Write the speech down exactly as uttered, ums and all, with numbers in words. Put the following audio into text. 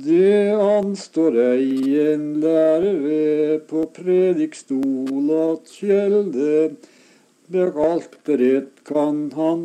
Det anstår ei en lærere på predikstol at kjelde. Bak alteret kan han